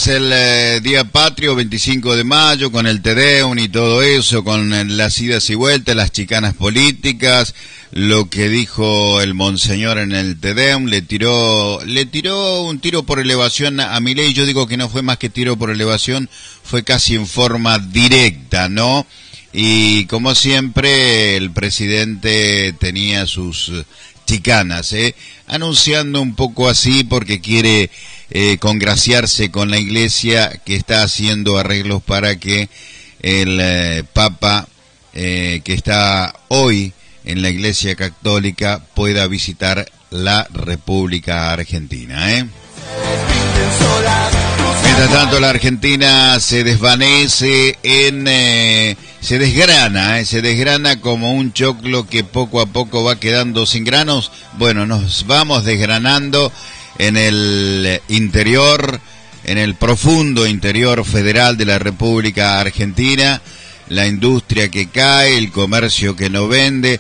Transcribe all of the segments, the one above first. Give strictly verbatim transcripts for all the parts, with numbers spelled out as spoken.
tras el eh, Día Patrio, veinticinco de mayo, con el Te Deum y todo eso, con eh, las idas y vueltas, las chicanas políticas, lo que dijo el monseñor en el Te Deum, le tiró, le tiró un tiro por elevación a Milei. Yo digo que no fue más que tiro por elevación, fue casi en forma directa, ¿no? Y como siempre, el presidente tenía sus chicanas, ¿eh? Anunciando un poco así porque quiere eh, congraciarse con la iglesia, que está haciendo arreglos para que el eh, Papa eh, que está hoy en la iglesia católica pueda visitar la República Argentina, ¿eh? Mientras tanto, la Argentina se desvanece en... Eh, se desgrana, eh, se desgrana como un choclo que poco a poco va quedando sin granos. Bueno, nos vamos desgranando en el interior, en el profundo interior federal de la República Argentina. La industria que cae, el comercio que no vende,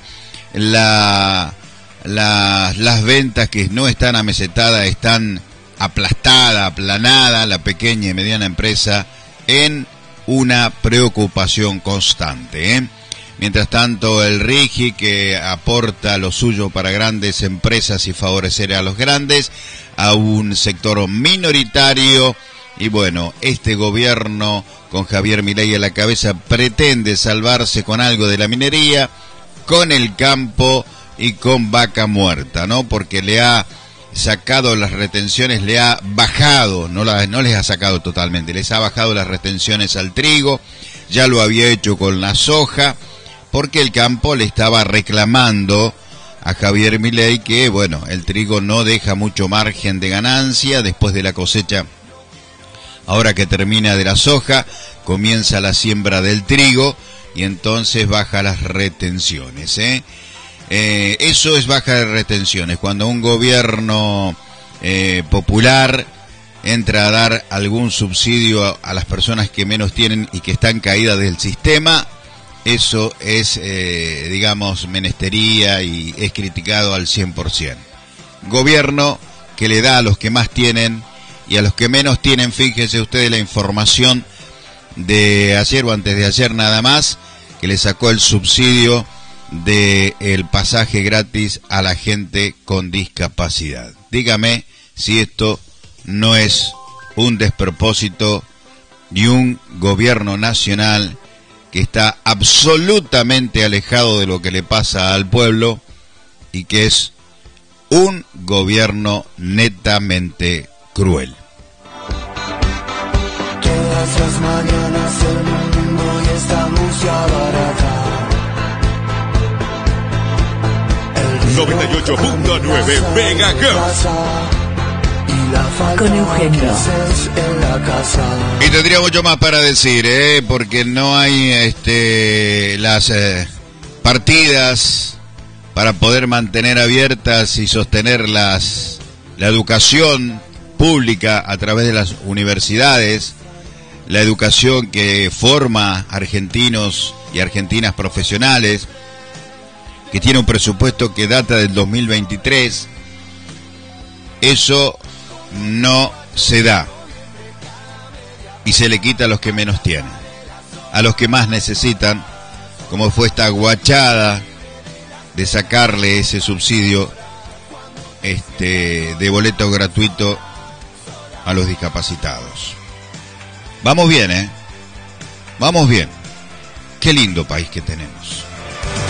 la, la, las ventas que no están amesetadas están aplastada, aplanada, la pequeña y mediana empresa en una preocupación constante, ¿eh? Mientras tanto, el RIGI, que aporta lo suyo para grandes empresas y favorecer a los grandes, a un sector minoritario, y bueno, este gobierno con Javier Milei a la cabeza pretende salvarse con algo de la minería, con el campo y con Vaca Muerta, ¿no? Porque le ha sacado las retenciones, le ha bajado, no, la, no les ha sacado totalmente, les ha bajado las retenciones al trigo, ya lo había hecho con la soja, porque el campo le estaba reclamando a Javier Milei que, bueno, el trigo no deja mucho margen de ganancia después de la cosecha. Ahora que termina de la soja, comienza la siembra del trigo y entonces baja las retenciones, ¿eh? Eh, eso es baja de retenciones, cuando un gobierno eh, popular entra a dar algún subsidio a, a las personas que menos tienen y que están caídas del sistema. Eso es, eh, digamos, menestería y es criticado al cien por ciento. Gobierno que le da a los que más tienen y a los que menos tienen. Fíjense ustedes la información de ayer o antes de ayer nada más, que le sacó el subsidio de el pasaje gratis a la gente con discapacidad. Dígame si esto no es un despropósito de un gobierno nacional que está absolutamente alejado de lo que le pasa al pueblo y que es un gobierno netamente cruel. Todas las mañanas el mundo y esta música barata. noventa y ocho punto nueve megahertz. Con Eugenio. Y tendría mucho más para decir, ¿eh? Porque no hay este, las eh, partidas para poder mantener abiertas y sostener las, la educación pública a través de las universidades, la educación que forma argentinos y argentinas profesionales, que tiene un presupuesto que data del dos mil veintitrés, eso no se da. Y se le quita a los que menos tienen, a los que más necesitan, como fue esta guachada de sacarle ese subsidio este, de boleto gratuito a los discapacitados. Vamos bien, ¿eh? Vamos bien. Qué lindo país que tenemos.